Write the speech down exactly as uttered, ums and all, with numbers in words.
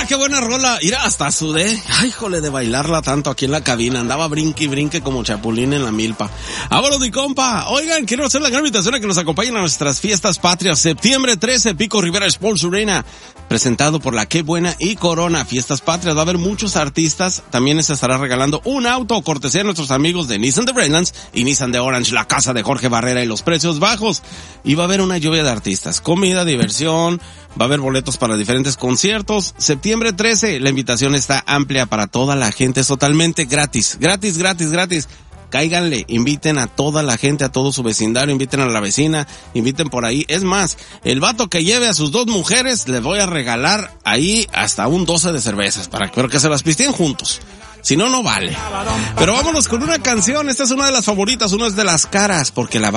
Ah, qué buena rola. Mira, hasta sudé. Ay, jole, de bailarla tanto aquí en la cabina. Andaba brinque y brinque como chapulín en la milpa. Vámonos, mi compa. Oigan, quiero hacer la gran invitación a que nos acompañen a nuestras fiestas patrias. Septiembre trece, Pico Rivera Sports Arena. Presentado por la Qué Buena y Corona. Fiestas patrias. Va a haber muchos artistas. También se estará regalando un auto cortesía de nuestros amigos de Nissan de Brightlands y Nissan de Orange, la casa de Jorge Barrera y los precios bajos. Y va a haber una lluvia de artistas. Comida, diversión. Va a haber boletos para diferentes conciertos. Septiembre trece, la invitación está amplia para toda la gente. Es totalmente gratis. Gratis, gratis, gratis. Cáiganle, inviten a toda la gente, a todo su vecindario, inviten a la vecina, inviten por ahí. Es más, el vato que lleve a sus dos mujeres, les voy a regalar ahí hasta un doce de cervezas, para que, pero que se las pisteen juntos. Si no, no vale. Pero vámonos con una canción. Esta es una de las favoritas, una es de Las Caras, porque la